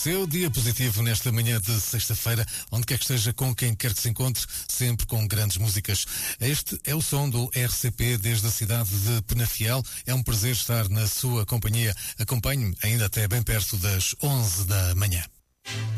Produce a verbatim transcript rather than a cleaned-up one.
seu dia positivo nesta manhã de sexta-feira, onde quer que esteja, com quem quer que se encontre, sempre com grandes músicas. Este é o som do R C P desde a cidade de Penafiel. É um prazer estar na sua companhia. Acompanhe-me ainda até bem perto das onze da manhã.